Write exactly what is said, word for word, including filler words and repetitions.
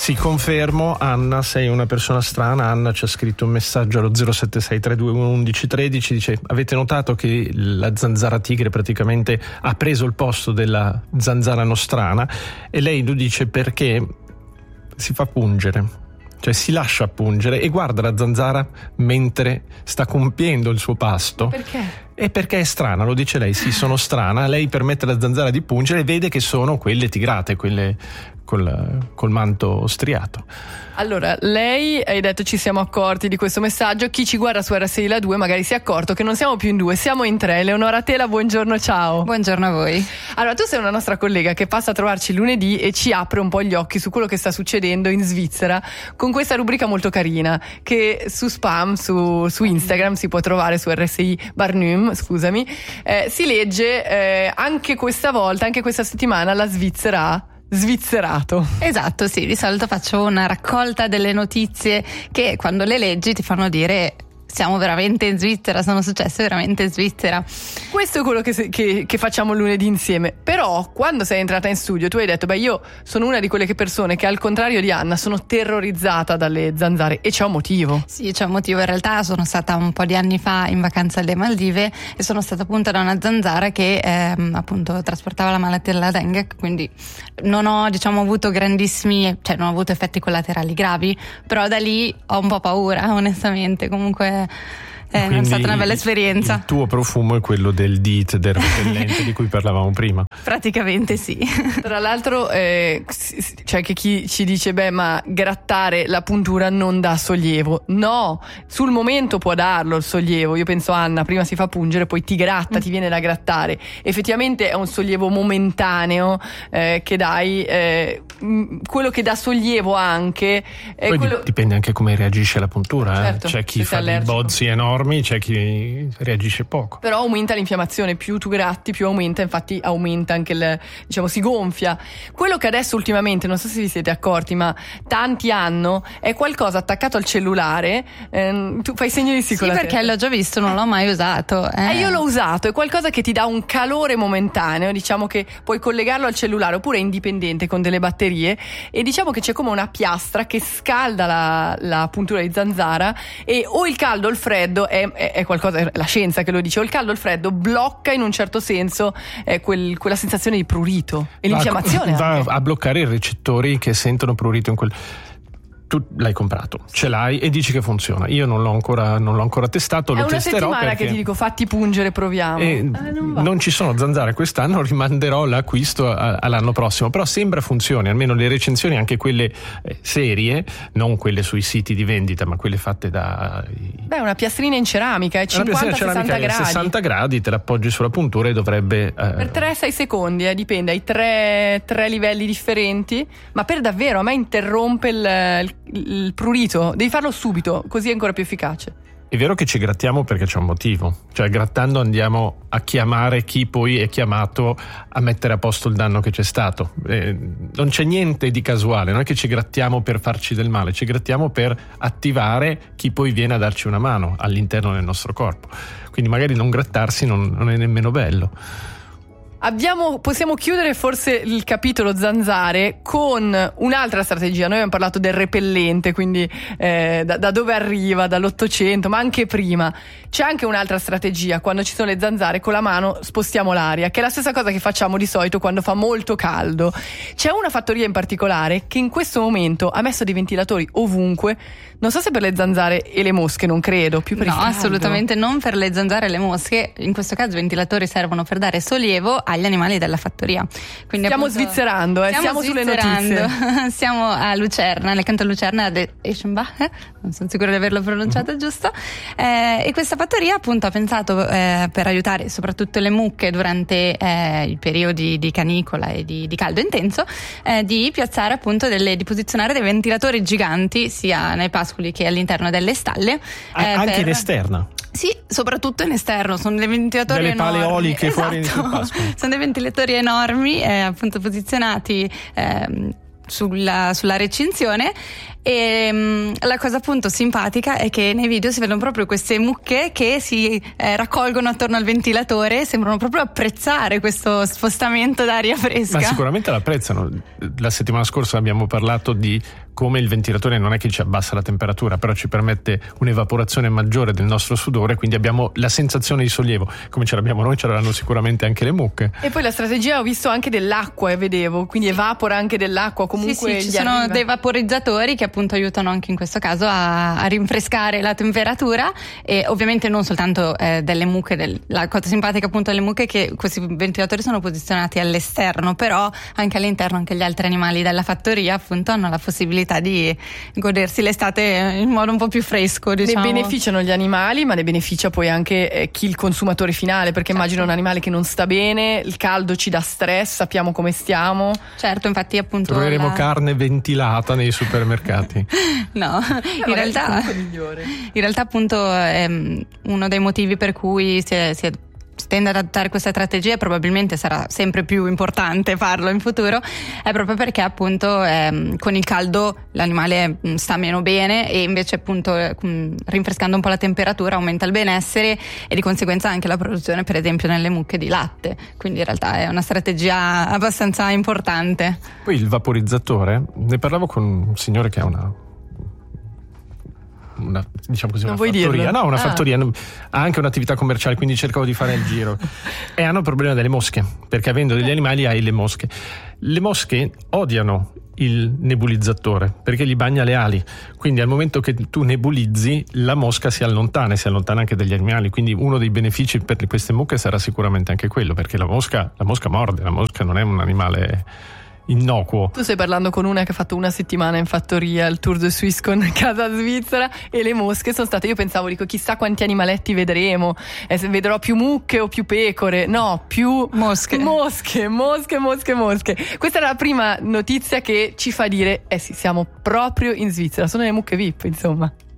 Sì, confermo, Anna, sei una persona strana. Anna ci ha scritto un messaggio allo zero sette sei tre due uno uno uno uno tre, dice: avete notato che la zanzara tigre praticamente ha preso il posto della zanzara nostrana? E lei lo dice perché si fa pungere, cioè si lascia pungere e guarda la zanzara mentre sta compiendo il suo pasto. Perché? E perché è strana, lo dice lei, sì, sono strana. Lei permette alla zanzara di pungere e vede che sono quelle tigrate, quelle col, col manto striato. Allora, lei, hai detto, ci siamo accorti di questo messaggio. Chi ci guarda su R S I La due magari si è accorto che non siamo più in due, siamo in tre. Eleonora Tela, buongiorno, ciao. Buongiorno a voi. Allora, tu sei una nostra collega che passa a trovarci lunedì e ci apre un po' gli occhi su quello che sta succedendo in Svizzera con questa rubrica molto carina che su Spam, su, su Instagram si può trovare, su R S I Barnum, scusami, eh, si legge eh, anche questa volta, anche questa settimana la Svizzera ha svizzerato. Esatto, sì, di solito faccio una raccolta delle notizie che quando le leggi ti fanno dire siamo veramente in Svizzera, sono successe veramente in Svizzera. Questo è quello che, che, che facciamo lunedì insieme. Però quando sei entrata in studio tu hai detto: beh, io sono una di quelle che persone che al contrario di Anna sono terrorizzata dalle zanzare, e c'è un motivo. Sì, c'è un motivo. In realtà sono stata un po' di anni fa in vacanza alle Maldive e sono stata appunto da una zanzara che ehm, appunto trasportava la malattia della dengue, quindi non ho diciamo avuto grandissimi, cioè non ho avuto effetti collaterali gravi, però da lì ho un po' paura, onestamente. Comunque Eh, è stata una bella esperienza. Il tuo profumo è quello del D I T, del repellente di cui parlavamo prima. Praticamente sì. Tra l'altro eh, c'è che chi ci dice: beh, ma grattare la puntura non dà sollievo. No, sul momento può darlo il sollievo. Io penso, Anna, prima si fa pungere, poi ti gratta, mm. ti viene da grattare. Effettivamente è un sollievo momentaneo eh, che dai. Eh, quello che dà sollievo anche è poi quello... dipende anche come reagisce la puntura. Certo, eh. C'è chi fa allergico. dei bozzi enormi, c'è chi reagisce poco. Però aumenta l'infiammazione, più tu gratti più aumenta, infatti aumenta anche il, diciamo, si gonfia. Quello che adesso ultimamente, non so se vi siete accorti, ma tanti hanno, è qualcosa attaccato al cellulare. Eh, tu fai segno di sì, sì, perché l'ho già visto, non l'ho mai usato. Eh. Eh, io l'ho usato, è qualcosa che ti dà un calore momentaneo, diciamo che puoi collegarlo al cellulare oppure è indipendente con delle batterie, e diciamo che c'è come una piastra che scalda la, la puntura di zanzara, e o il caldo o il freddo è, è, è qualcosa, è la scienza che lo dice, o il caldo o il freddo blocca in un certo senso eh, quel, quella sensazione di prurito e va, l'infiammazione va anche. a bloccare i recettori che sentono prurito in quel... Tu l'hai comprato, ce l'hai e dici che funziona. Io non l'ho ancora, non l'ho ancora testato, è lo testerò. È una settimana perché... che ti dico fatti pungere, proviamo. Eh, non, non ci sono zanzare quest'anno, rimanderò l'acquisto a, all'anno prossimo, però sembra funzioni, almeno le recensioni, anche quelle eh, serie, non quelle sui siti di vendita, ma quelle fatte da... Beh, una piastrina in ceramica, è cinquanta sessanta gradi. sessanta gradi, te l'appoggi sulla puntura e dovrebbe... Eh... Per tre sei secondi, eh, dipende, hai tre, tre livelli differenti, ma per davvero a me interrompe il, il il prurito, devi farlo subito, così è ancora più efficace. È vero che ci grattiamo perché c'è un motivo, cioè grattando andiamo a chiamare chi poi è chiamato a mettere a posto il danno che c'è stato. Eh, non c'è niente di casuale, non è che ci grattiamo per farci del male, ci grattiamo per attivare chi poi viene a darci una mano all'interno del nostro corpo. Quindi magari non grattarsi non, non è nemmeno bello. Abbiamo, possiamo chiudere forse il capitolo zanzare con un'altra strategia. Noi abbiamo parlato del repellente, quindi eh, da, da dove arriva, dall'Ottocento, ma anche prima. C'è anche un'altra strategia: quando ci sono le zanzare, con la mano spostiamo l'aria, che è la stessa cosa che facciamo di solito quando fa molto caldo. C'è una fattoria in particolare che in questo momento ha messo dei ventilatori ovunque. Non so se per le zanzare e le mosche, non credo, più per no, il caldo. Assolutamente non per le zanzare e le mosche. In questo caso i ventilatori servono per dare sollievo agli animali della fattoria. Quindi stiamo appunto, svizzerando, eh, stiamo, stiamo sulle notizie. Siamo a Lucerna, nel canto Lucerna di Eschenbach, eh? non sono sicura di averlo pronunciato mm-hmm. giusto. Eh, e questa fattoria appunto ha pensato eh, per aiutare soprattutto le mucche durante eh, i periodi di canicola e di, di caldo intenso, eh, di piazzare appunto delle, di posizionare dei ventilatori giganti sia nei pascoli che all'interno delle stalle. Ah, eh, anche per... in esterna? Sì, soprattutto in esterno, sono dei ventilatori delle enormi. pale eoliche esatto. fuori sul pascolo. Sono dei ventilatori enormi, eh, appunto posizionati eh, sulla, sulla recinzione. E mh, la cosa appunto simpatica è che nei video si vedono proprio queste mucche che si eh, raccolgono attorno al ventilatore, sembrano proprio apprezzare questo spostamento d'aria fresca. Ma sicuramente l'apprezzano. La settimana scorsa abbiamo parlato di come il ventilatore non è che ci abbassa la temperatura, però ci permette un'evaporazione maggiore del nostro sudore, quindi abbiamo la sensazione di sollievo. Come ce l'abbiamo noi, ce l'hanno sicuramente anche le mucche. E poi la strategia, ho visto anche dell'acqua, e vedevo, quindi sì. evapora anche dell'acqua, comunque sì, sì, ci gli sono arriva. dei vaporizzatori che appunto aiutano anche in questo caso a, a rinfrescare la temperatura, e ovviamente non soltanto eh, delle mucche. Del, la cosa simpatica appunto delle mucche è che questi ventilatori sono posizionati all'esterno, però anche all'interno anche gli altri animali della fattoria appunto hanno la possibilità di godersi l'estate in modo un po' più fresco, diciamo. Ne beneficiano gli animali, ma ne beneficia poi anche eh, chi il consumatore finale, perché certo. immagino un animale che non sta bene, il caldo ci dà stress, sappiamo come stiamo. Certo, infatti appunto troveremo la... carne ventilata nei supermercati. No, in no, realtà in realtà appunto è uno dei motivi per cui si è, si è si tende ad adottare questa strategia, probabilmente sarà sempre più importante farlo in futuro, è proprio perché appunto ehm, con il caldo l'animale mh, sta meno bene, e invece appunto mh, rinfrescando un po' la temperatura aumenta il benessere e di conseguenza anche la produzione, per esempio nelle mucche, di latte. Quindi in realtà è una strategia abbastanza importante. Poi il vaporizzatore, ne parlavo con un signore che ha una Una, diciamo così, non una fattoria, dirlo? no, una ah. fattoria, ha anche un'attività commerciale, quindi cercavo di fare il giro e hanno il problema delle mosche, perché avendo degli animali hai le mosche. Le mosche odiano il nebulizzatore perché gli bagna le ali, quindi al momento che tu nebulizzi la mosca si allontana e si allontana anche dagli animali, quindi uno dei benefici per queste mucche sarà sicuramente anche quello, perché la mosca, la mosca morde, la mosca non è un animale innocuo. Tu stai parlando con una che ha fatto una settimana in fattoria, il Tour de Suisse con Casa Svizzera, e le mosche sono state, io pensavo, dico chissà quanti animaletti vedremo, eh, se vedrò più mucche o più pecore, no, più mosche mosche, mosche, mosche, mosche. Questa era la prima notizia che ci fa dire eh sì, siamo proprio in Svizzera, sono le mucche V I P, insomma.